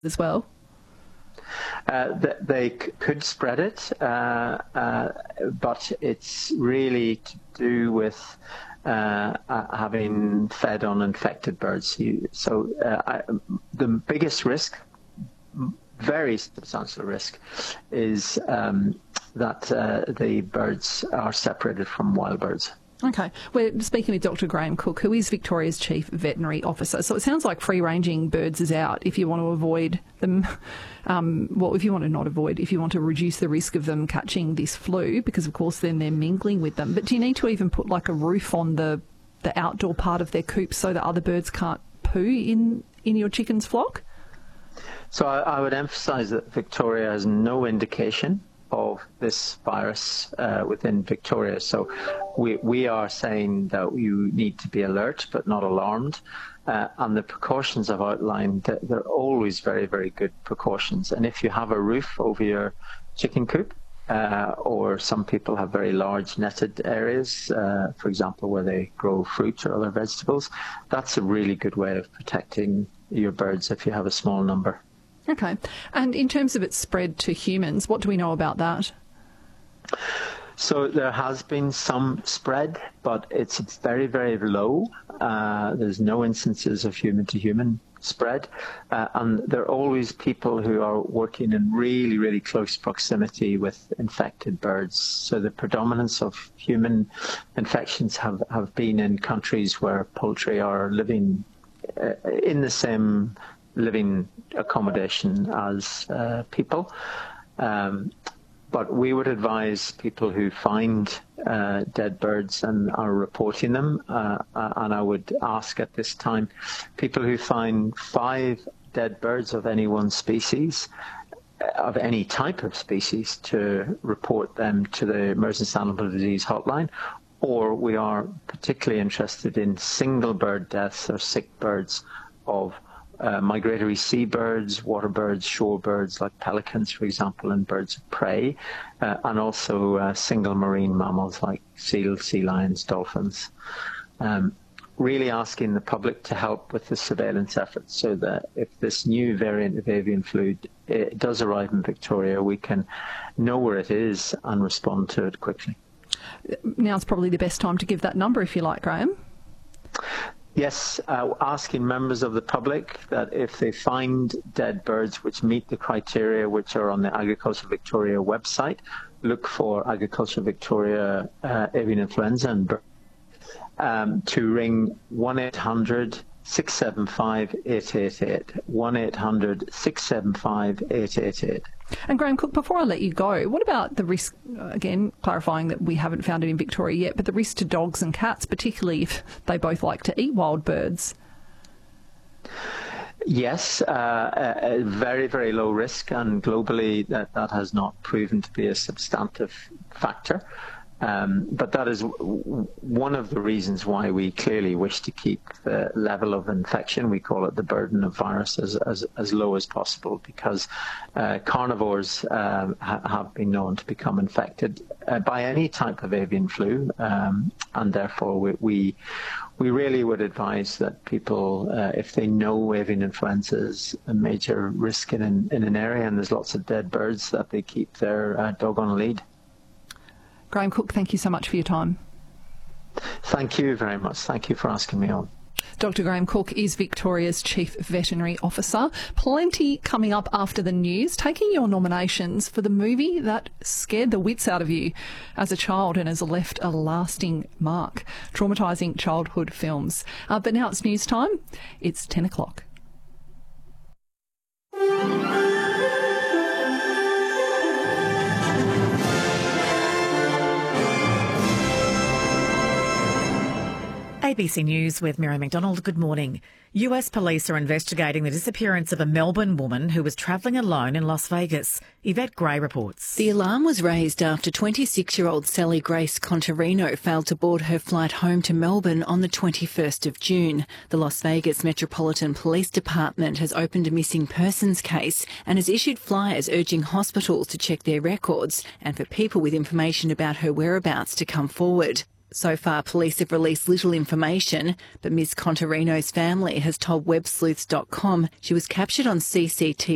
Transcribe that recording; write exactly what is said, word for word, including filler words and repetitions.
as well? Uh, th- they c- could spread it, uh, uh, but it's really to do with uh, uh, having fed on infected birds. You, so uh, I, the biggest risk, very substantial risk, is um, that uh, the birds are separated from wild birds. Okay. We're speaking with Doctor Graham Cook, who is Victoria's Chief Veterinary Officer. So it sounds like free-ranging birds is out if you want to avoid them. Um, well, if you want to not avoid, if you want to reduce the risk of them catching this flu, because, of course, then they're mingling with them. But do you need to even put, like, a roof on the, the outdoor part of their coop so that other birds can't poo in, in your chicken's flock? So I, I would emphasise that Victoria has no indication of this virus uh, within Victoria. So we, we are saying that you need to be alert but not alarmed. Uh, and the precautions I've outlined, they're always very, very good precautions. And if you have a roof over your chicken coop, uh, or some people have very large netted areas, uh, for example, where they grow fruit or other vegetables, that's a really good way of protecting your birds if you have a small number. Okay. And in terms of its spread to humans, what do we know about that? So there has been some spread, but it's very, very low. Uh, there's no instances of human-to-human spread. Uh, and there are always people who are working in really, really close proximity with infected birds. So the predominance of human infections have, have been in countries where poultry are living uh, in the same living accommodation as uh, people. Um, but we would advise people who find uh, dead birds and are reporting them, uh, and I would ask at this time, people who find five dead birds of any one species, of any type of species, to report them to the Emergency Animal Disease Hotline. Or we are particularly interested in single bird deaths or sick birds of Uh, migratory seabirds, water birds, shore birds like pelicans, for example, and birds of prey, uh, and also uh, single marine mammals like seals, sea lions, dolphins. Um, really asking the public to help with the surveillance efforts so that if this new variant of avian flu it does arrive in Victoria, we can know where it is and respond to it quickly. Now's probably the best time to give that number, if you like, Graham. Yes, uh, asking members of the public that if they find dead birds which meet the criteria which are on the Agriculture Victoria website, look for Agriculture Victoria uh, avian influenza and bird, um, to ring one eight hundred, six seven five, eight eight eight, one eight hundred, six seven five, eight eight eight. And Graham Cook, before I let you go, what about the risk, again, clarifying that we haven't found it in Victoria yet, but the risk to dogs and cats, particularly if they both like to eat wild birds? Yes, uh, a, a very, very low risk, and globally that, that has not proven to be a substantive factor. Um, but that is w one of the reasons why we clearly wish to keep the level of infection, we call it the burden of virus, as, as, as low as possible, because uh, carnivores uh, ha have been known to become infected uh, by any type of avian flu, um, and therefore we, we, we really would advise that people, uh, if they know avian influenza is a major risk in an, in an area and there's lots of dead birds, that they keep their uh, dog on a lead. Graham Cook, thank you so much for your time. Thank you very much. Thank you for asking me on. Doctor Graham Cook is Victoria's Chief Veterinary Officer. Plenty coming up after the news, taking your nominations for the movie that scared the wits out of you as a child and has left a lasting mark. Traumatising childhood films. Uh, but now it's news time. It's ten o'clock. A B C News with Mary McDonald. Good morning. U S police are investigating the disappearance of a Melbourne woman who was travelling alone in Las Vegas. Yvette Gray reports. The alarm was raised after twenty-six-year-old Sally Grace Contarino failed to board her flight home to Melbourne on the twenty-first of June. The Las Vegas Metropolitan Police Department has opened a missing persons case and has issued flyers urging hospitals to check their records and for people with information about her whereabouts to come forward. So far, police have released little information, but Miss Contarino's family has told web sleuths dot com she was captured on C C T V